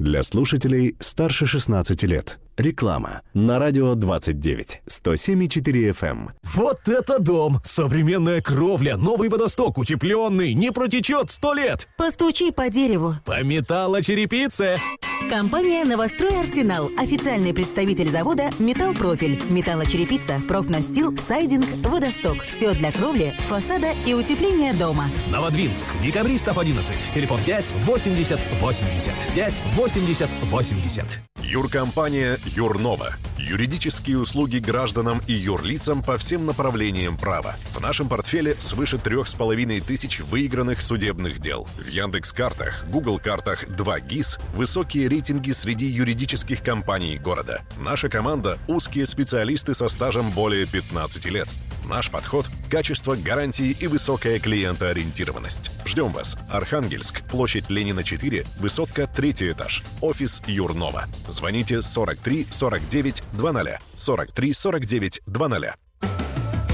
Для слушателей старше 16 лет. Реклама. На радио 29. 107,4 FM. Вот это дом! Современная кровля, новый водосток, утепленный, не протечет 100 лет! Постучи по дереву. По металлочерепице! Компания «Новострой Арсенал». Официальный представитель завода «Металлпрофиль». Металлочерепица, профнастил, сайдинг, водосток. Все для кровли, фасада и утепления дома. Новодвинск, Декабристов 11. Телефон 5 80 80. 5 80 80. Юркомпания «Юрнова». Юридические услуги гражданам и юрлицам по всем направлениям права. В нашем портфеле свыше 3500 выигранных судебных дел. В Яндекс.Картах, Google.Картах 2 ГИС высокие рейтинги среди юридических компаний города. Наша команда – узкие специалисты со стажем более 15 лет. Наш подход – качество, гарантии и высокая клиентоориентированность. Ждем вас. Архангельск, площадь Ленина, 4, высотка, 3 этаж. Офис Юрнова. Звоните 43 49 00. 43 49 00.